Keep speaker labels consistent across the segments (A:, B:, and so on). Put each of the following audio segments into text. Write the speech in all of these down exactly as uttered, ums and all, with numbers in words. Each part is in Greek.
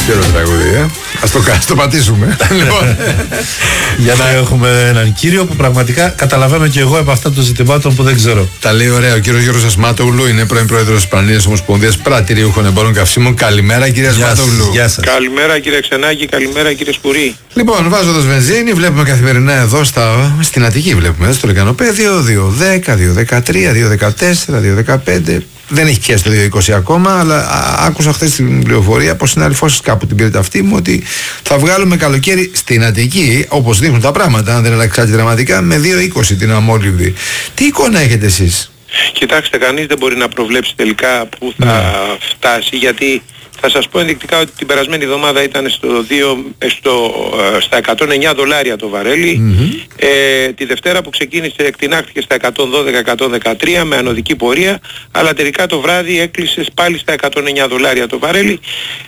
A: ξέρω το τραγούδι, ε. Ας το, ας το πατήσουμε. Λοιπόν.
B: Για να έχουμε έναν κύριο που πραγματικά καταλαβαίνω και εγώ από αυτά των ζητημάτων που δεν ξέρω.
A: Τα λέει ωραία. Ο κύριος Γιώργος Ασμάτογλου είναι πρώην πρόεδρος της Πανελλήνιας Ομοσπονδίας Πρατηριούχων Εμπόρων Καυσίμων. Καλημέρα, κύριε Ασμάτογλου.
C: Γεια σας. Καλημέρα, κύριε Ξενάκη. Καλημέρα, κύριε Σπουρή.
A: Λοιπόν, βάζοντας βενζίνη, βλέπουμε καθημερινά εδώ στα, στην Αττική, βλέπουμε στο Λεκανοπέδιο δύο δέκα, δύο δεκατρία, δύο δεκατέσσερα, δύο δεκαπέντε. Δεν έχει πιάσει το δύο είκοσι ακόμα, αλλά α, άκουσα χθες την πληροφορία από συνάδελφός σας κάπου την πήρε αυτή μου ότι θα βγάλουμε καλοκαίρι στην Αττική, όπως δείχνουν τα πράγματα, αν δεν αλλάξει κάτι δραματικά, με δύο είκοσι την αμόλυβδη. Τι εικόνα έχετε εσείς?
C: Κοιτάξτε, κανείς δεν μπορεί να προβλέψει τελικά που θα ναι. φτάσει, γιατί θα σας πω ενδεικτικά ότι την περασμένη εβδομάδα ήταν στο δύο, στο, στα εκατόν εννιά δολάρια το βαρέλι. Mm-hmm. Ε, τη Δευτέρα που ξεκίνησε εκτινάχθηκε στα εκατόν δώδεκα εκατόν δεκατρία με ανωδική πορεία, αλλά τελικά το βράδυ έκλεισε πάλι στα εκατόν εννιά δολάρια το βαρέλι.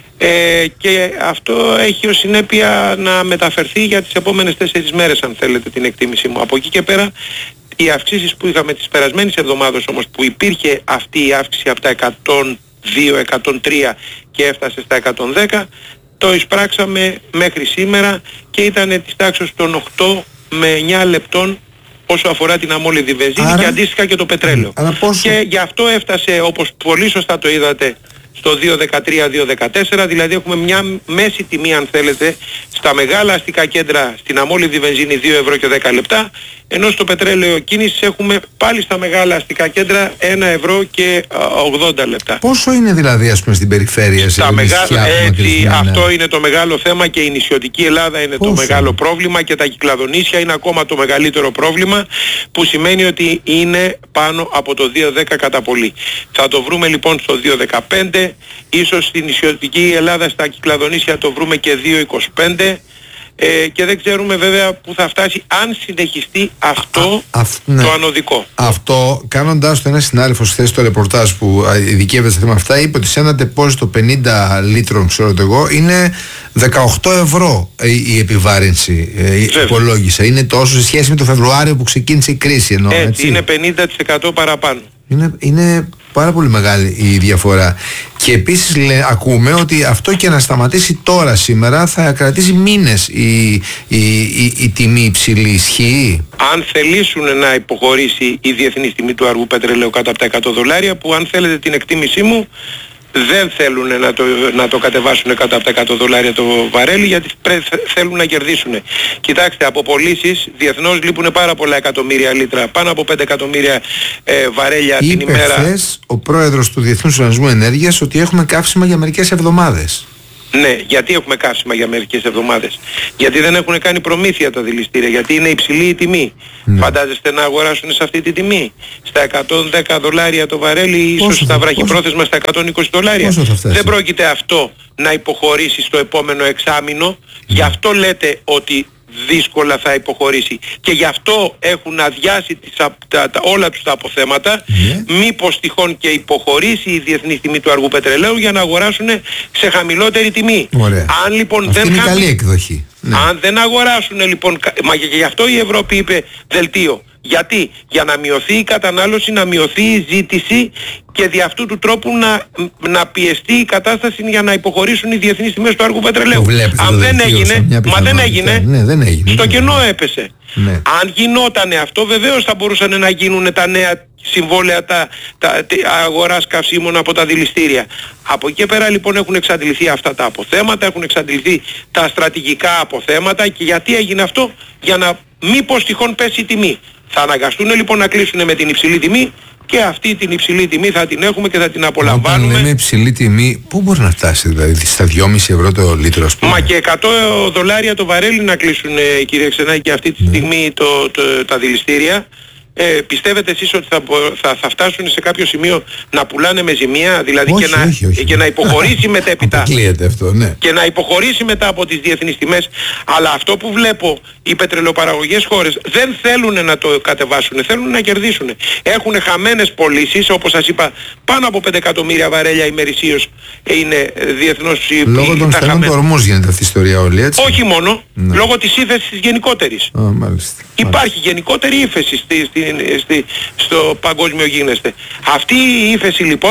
C: Ε, και αυτό έχει ως συνέπεια να μεταφερθεί για τις επόμενες τέσσερις μέρες, αν θέλετε την εκτίμηση μου. Από εκεί και πέρα οι αυξήσεις που είχαμε τις περασμένες εβδομάδες όμως, που υπήρχε αυτή η αύξηση από τα εκατόν δύο εκατόν τρία και έφτασε στα εκατόν δέκα, το εισπράξαμε μέχρι σήμερα και ήταν της τάξης των οκτώ με εννιά λεπτών όσο αφορά την αμόλυβδη βενζίνη. Άρα, και αντίστοιχα και το πετρέλαιο. Και γι' αυτό έφτασε, όπως πολύ σωστά το είδατε, στο δύο δεκατρία δύο δεκατέσσερα, δηλαδή έχουμε μια μέση τιμή, αν θέλετε, στα μεγάλα αστικά κέντρα στην αμόλυβδη βενζίνη δύο ευρώ και δέκα λεπτά, ενώ στο πετρέλαιο κίνησης έχουμε πάλι στα μεγάλα αστικά κέντρα ένα ευρώ και ογδόντα λεπτά.
A: Πόσο είναι δηλαδή, ας πούμε, στην περιφέρεια, σε
C: μεγάλα, έτσι, αυτό είναι το μεγάλο θέμα, και η νησιωτική Ελλάδα είναι Πόσο? το μεγάλο πρόβλημα, και τα κυκλαδονήσια είναι ακόμα το μεγαλύτερο πρόβλημα, που σημαίνει ότι είναι πάνω από το δύο δέκα κατά πολύ. Θα το βρούμε λοιπόν στο δύο δεκαπέντε, ίσως στην νησιωτική Ελλάδα στα κυκλαδονήσια το βρούμε και δύο είκοσι πέντε. Ε, και δεν ξέρουμε βέβαια που θα φτάσει αν συνεχιστεί αυτό α, α, ναι. το ανωδικό.
A: Αυτό, κάνοντας το ένα συνάδελφος χθες στο ρεπορτάζ που ειδικεύεται σε θέμα αυτά, είπε ότι σε ένα τεπόζιτο πενήντα λίτρων, ξέρω το εγώ, είναι δεκαοκτώ ευρώ η, η επιβάρυνση, ε, υπολόγισα. Είναι τόσο σε σχέση με το Φεβρουάριο που ξεκίνησε η κρίση. Εννοώ,
C: έτσι,
A: έτσι,
C: είναι πενήντα τοις εκατό παραπάνω.
A: Είναι, είναι πάρα πολύ μεγάλη η διαφορά. Και επίσης λέ, ακούμε ότι αυτό και να σταματήσει τώρα σήμερα θα κρατήσει μήνες η, η, η, η τιμή υψηλή. Ισχύει?
C: Αν θελήσουν να υποχωρήσει η διεθνής τιμή του αργού πετρελαίου κάτω από τα εκατό δολάρια, που αν θέλετε την εκτίμησή μου δεν θέλουν να το, να το κατεβάσουν κάτω από τα εκατό δολάρια το βαρέλι, γιατί πρέ, θέλουν να κερδίσουν. Κοιτάξτε, από πωλήσεις διεθνώς λείπουν πάρα πολλά εκατομμύρια λίτρα, πάνω από πέντε εκατομμύρια ε, βαρέλια
A: Είπε
C: την ημέρα.
A: Χθες ο πρόεδρος του Διεθνούς Οργανισμού Ενέργειας ότι έχουμε καύσιμα για μερικές εβδομάδες.
C: Ναι, γιατί έχουμε καύσιμα για μερικές εβδομάδες? Γιατί δεν έχουν κάνει προμήθεια τα δηληστήρια, γιατί είναι υψηλή η τιμή. Ναι. Φαντάζεστε να αγοράσουν σε αυτή τη τιμή? Στα εκατόν δέκα δολάρια το βαρέλι, ίσως στα βραχυπρόθεσμα στα εκατόν είκοσι δολάρια. Δεν πρόκειται αυτό να υποχωρήσει στο επόμενο εξάμηνο. Ναι. Γι' αυτό λέτε ότι δύσκολα θα υποχωρήσει, και γι' αυτό έχουν αδειάσει τις, τα, τα, όλα τους τα αποθέματα. Yeah. Μήπως τυχόν και υποχωρήσει η διεθνή τιμή του αργού πετρελαίου για να αγοράσουν σε χαμηλότερη τιμή.
A: Ωραία.
C: Αν λοιπόν
A: αυτή
C: δεν
A: είναι χαμη... καλή εκδοχή. Ναι.
C: Αν δεν αγοράσουν λοιπόν, μα και γι' αυτό η Ευρώπη είπε δελτίο. Γιατί? Για να μειωθεί η κατανάλωση, να μειωθεί η ζήτηση, και δι' αυτού του τρόπου να, να πιεστεί η κατάσταση για να υποχωρήσουν οι διεθνείς τιμές του αργού πετρελαίου. Αν δεν έγινε, μα δεν έγινε,
A: ναι, δεν έγινε,
C: στο κενό έπεσε.
A: Ναι.
C: Αν γινότανε αυτό, βεβαίως θα μπορούσαν να γίνουν τα νέα συμβόλαια τα, τα, τα αγοράς καυσίμων από τα δηληστήρια. Από εκεί πέρα λοιπόν έχουν εξαντληθεί αυτά τα αποθέματα, έχουν εξαντληθεί τα στρατηγικά αποθέματα. Και γιατί έγινε αυτό? Για να μήπως τυχόν πέσει η τιμή. Θα αναγκαστούν λοιπόν να κλείσουν με την υψηλή τιμή, και αυτή την υψηλή τιμή θα την έχουμε και θα την απολαμβάνουμε.
A: Όταν λέμε υψηλή τιμή, πού μπορεί να φτάσει, δηλαδή στα δυόμισι ευρώ το λίτρο, ας πούμε?
C: Μα και εκατό δολάρια το βαρέλι να κλείσουν, κύριε Ξενάκη, αυτή τη στιγμή το, το, τα δηληστήρια. Ε, πιστεύετε εσείς ότι θα, θα, θα φτάσουν σε κάποιο σημείο να πουλάνε με ζημία, δηλαδή
A: όχι,
C: και, να,
A: όχι, όχι.
C: και να υποχωρήσει μετέπειτα
A: αυτό, ναι.
C: και να υποχωρήσει μετά από τις διεθνείς τιμές? Αλλά αυτό που βλέπω, οι πετρελαιοπαραγωγές χώρες δεν θέλουν να το κατεβάσουν, θέλουν να κερδίσουν. Έχουν χαμένες πωλήσεις, όπως σας είπα, πάνω από πέντε εκατομμύρια βαρέλια ημερησίως είναι διεθνώς.
A: Λόγω των στενών του ορμούς γίνεται αυτή η ιστορία όλη, έτσι?
C: Όχι μόνο, ναι. Λόγω της ύφεσης γενικότερης.
A: Oh, μάλιστα.
C: Υπάρχει
A: μάλιστα.
C: γενικότερη ύφεση στη, στη, στη, στο παγκόσμιο γίγνεσθε. Αυτή η ύφεση λοιπόν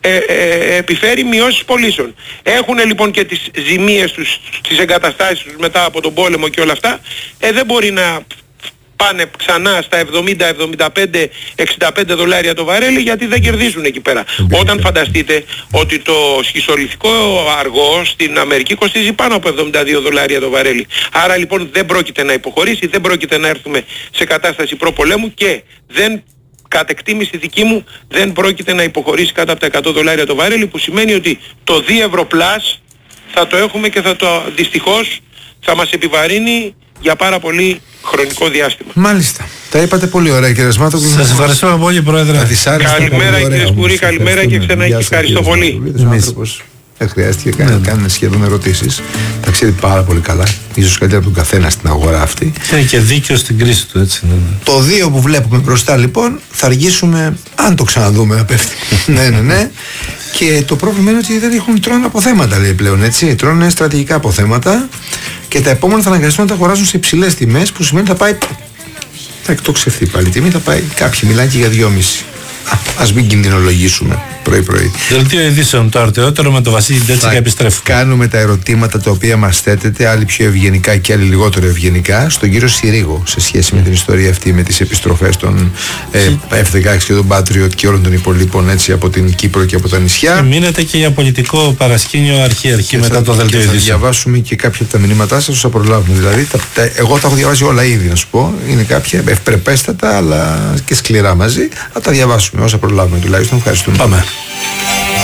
C: ε, ε, επιφέρει μειώσεις πωλήσεων. Έχουν λοιπόν και τις ζημίες τους, τις εγκαταστάσεις τους μετά από τον πόλεμο και όλα αυτά. Ε, δεν μπορεί να πάνε ξανά στα εβδομήντα, εβδομήντα πέντε, εξήντα πέντε δολάρια το βαρέλι, γιατί δεν κερδίζουν εκεί πέρα. Όταν φανταστείτε ότι το σχιστολιθικό αργό στην Αμερική κοστίζει πάνω από εβδομήντα δύο δολάρια το βαρέλι. Άρα λοιπόν δεν πρόκειται να υποχωρήσει, δεν πρόκειται να έρθουμε σε κατάσταση προπολέμου και δεν, κατ' εκτίμηση δική μου, δεν πρόκειται να υποχωρήσει κάτω από τα εκατό δολάρια το βαρέλι, που σημαίνει ότι το δύο ευρώ πλας θα το έχουμε και θα το, δυστυχώς θα μας επιβαρύνει για πάρα πολύ χρονικό διάστημα.
A: Μάλιστα. Τα είπατε πολύ ωραία, κύριε Σμάτογλου.
B: Σας ευχαριστώ πολύ, Πρόεδρε.
C: Καλημέρα, κύριε Σκουρή, καλημέρα και ξανά και ευχαριστώ πολύ.
A: Ο άνθρωπος δεν χρειάστηκε να κάνει σχεδόν ερωτήσεις. Τα ξέρει πάρα πολύ καλά. Ίσως καλύτερα από τον καθένα στην αγορά αυτή.
B: Και είναι και δίκαιο στην κρίση του, έτσι. Ναι.
A: Το δύο που βλέπουμε μπροστά, λοιπόν, θα αργήσουμε, αν το ξαναδούμε, να πέφτει. ναι, ναι, ναι. Και το πρόβλημα είναι ότι δεν έχουν τρώνε αποθέματα, λέει πλέον, έτσι. Τρώνε στρατηγικά αποθέματα και τα επόμενα θα αναγκαστούν να τα αγοράζουν σε υψηλές τιμές, που σημαίνει θα πάει. Θα εκτοξευθεί πάλι η τιμή, θα πάει. Κάποιοι μιλάνε και για δυόμισι. Ας μην κινδυνολογήσουμε πρωί-πρωί.
B: Δελτίο ειδήσεων, το αρτεότερο με το Βασίλη Ντέτσικα επιστρέφουμε.
A: Κάνουμε τα ερωτήματα τα οποία μας θέτετε, άλλοι πιο ευγενικά και άλλοι λιγότερο ευγενικά, στον κύριο Συρίγο, σε σχέση με την ιστορία αυτή, με τις επιστροφές των ε, εφ δεκαέξι και των Patriot και όλων των υπολείπων, έτσι, από την Κύπρο και από τα νησιά.
B: Και μείνετε και για πολιτικό παρασκήνιο αρχή-αρχή μετά το δελτίο ειδήσεων.
A: Θα διαβάσουμε και κάποια από τα μηνύματά σας όσο θα προλάβουμε. Δηλαδή, τα, τα, εγώ τα έχω διαβάσει όλα ήδη, να σου πω. Είναι κάποια ευπρεπέστατα αλλά και σκληρά μαζί. Θα τα διαβάσουμε όσα προλάβουμε τουλάχιστον. Ευχαριστούμε.
B: Πάμε.